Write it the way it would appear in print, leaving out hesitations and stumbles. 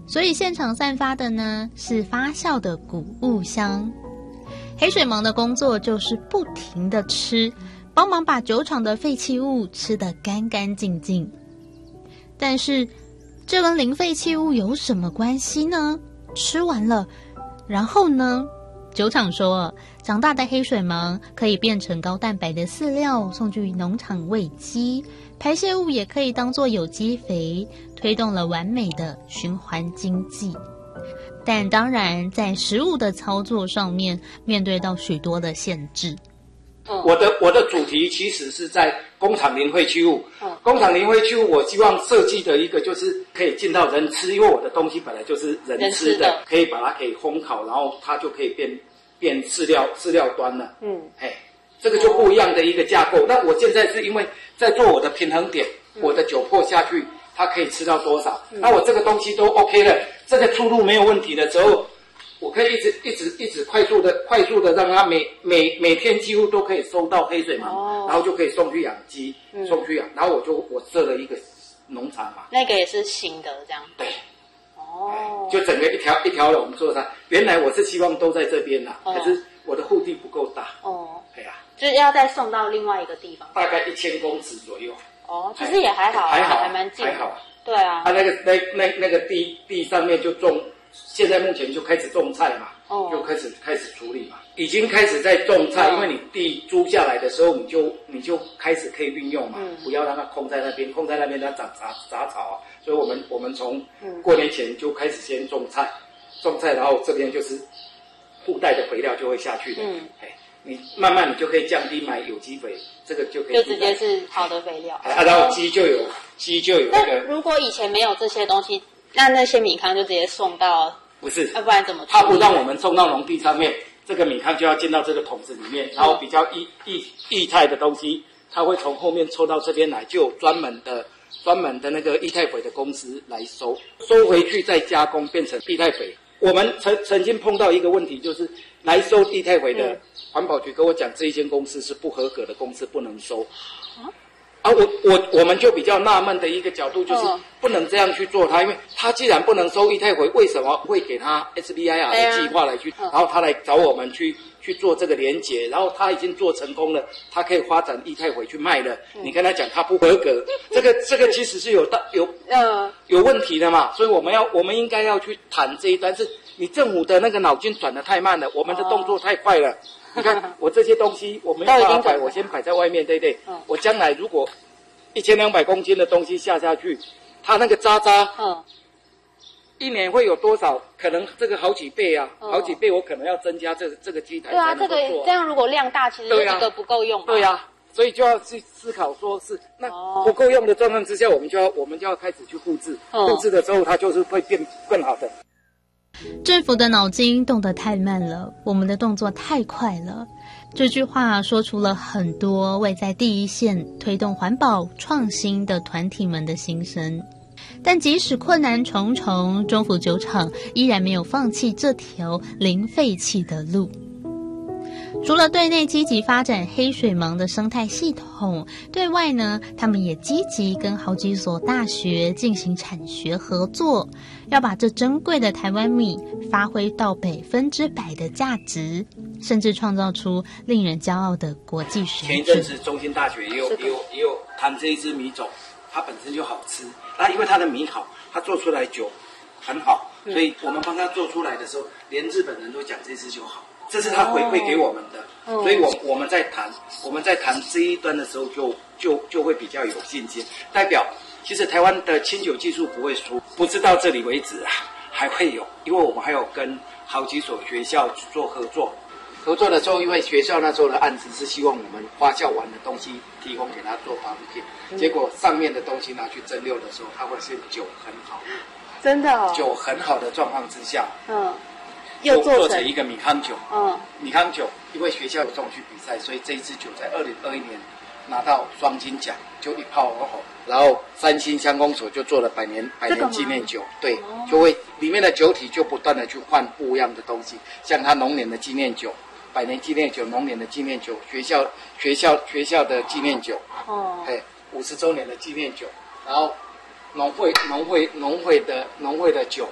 所以现场散发的呢是发酵的谷物香。黑水虻的工作就是不停的吃，帮忙把酒厂的废弃物吃得干干净净。但是这跟零废弃物有什么关系呢？吃完了，然后呢？酒厂说，长大的黑水虻可以变成高蛋白的饲料，送去农场喂鸡，排泄物也可以当作有机肥，推动了完美的循环经济。但当然，在食物的操作上面，面对到许多的限制。 我的主题其实是在工厂零废弃物。工厂零废弃物，我希望设计的一个就是可以进到人吃，因为我的东西本来就是人吃的，可以把它给烘烤，然后它就可以变饲料端了。这个就不一样的一个架构。那我现在是因为在做我的平衡点，我的酒粕下去，它可以吃到多少？那我这个东西都 OK 了，这个出入没有问题的时候，我可以一直快速的让它每天几乎都可以收到黑水虻，然后就可以送去养鸡，送去养，然后我设了一个农场嘛。 那个也是新的这样。 对。就整个一条龙做它。原来我是希望都在这边啦，可是我的腹地不够大。 就是要再送到另外一个地方。 大概1000公尺左右。 其实也还好，还蛮近的。 还好。 对啊。 那个地上面就种。现在目前就开始种菜嘛，就开始处理嘛，已经开始在种菜，因为你地租下来的时候，你就开始可以运用嘛，不要让它空在那边它长杂草啊，所以我们从过年前就开始先种菜，然后这边就是附带的肥料就会下去的，你慢慢你就可以降低买有机肥，这个就可以就直接是好的肥料， 然后鸡就有那个。 如果以前没有这些东西，那些米糠就直接送到， 不是， 要不然怎么？ 他不让我们送到农地上面，这个米糠就要进到这个桶子里面，然后比较液态的东西，它会从后面抽到这边来，就有专门的那个液态肥的公司来收回去再加工变成液态肥。我们曾经碰到一个问题，就是来收液态肥的环保局跟我讲，这一间公司是不合格的公司，不能收。我们就比较纳闷的一个角度就是不能这样去做它，因为它既然不能收液态肥，为什么会给它 SBIR 的计划来去，然后他来找我们去做这个连结，然后他已经做成功了，他可以发展液态肥去卖了，你跟他讲他不合格，这个其实是有问题的嘛，所以我们应该要去谈这一端，是你政府的那个脑筋转得太慢了，我们的动作太快了。你看我这些东西，我们要摆，我先摆在外面，对不对？我将来如果1200公斤的东西下去，它那个渣，一年会有多少？可能这个好几倍啊，好几倍，我可能要增加这个机台。 对啊，这样如果量大，其实一个不够用。 对啊，所以就要去思考说是那不够用的状况之下，我们就要开始去复制，复制的时候它就是会变更好的。 政府的脑筋动得太慢了，我们的动作太快了。这句话说出了很多位在第一线推动环保创新的团体们的心声。但即使困难重重，中府酒厂依然没有放弃这条零废弃的路。除了对内积极发展黑水虻的生态系统，对外呢，他们也积极跟好几所大学进行产学合作，要把这珍贵的台湾米发挥到100%的价值，甚至创造出令人骄傲的国际水准。 前一阵子中兴大学也有谈这一支米种，它本身就好吃，那因为它的米好，它做出来酒很好，所以我们帮它做出来的时候，连日本人都讲这支酒好。这是他回馈给我们的，所以我们在谈这一端的时候就会比较有信心，代表其实台湾的清酒技术不会输，不是到这里为止啊，还会有，因为我们还有跟好几所学校去做合作的时候，因为学校那时候的案子是希望我们发酵完的东西提供给他做保品，结果上面的东西拿去蒸馏的时候，它会是酒很好， 真的哦， 酒很好的状况之下， 又做成一个米糠酒。米糠酒因为学校有送去比赛，所以这一支酒在2021年拿到双金奖，就一炮而红。然后三星乡公所就做了百年纪念酒，对，就会里面的酒体就不断的去换不一样的东西，像它龙年的纪念酒、百年纪念酒、龙年的纪念酒、学校的纪念酒，50周年的纪念酒，然后农会的酒。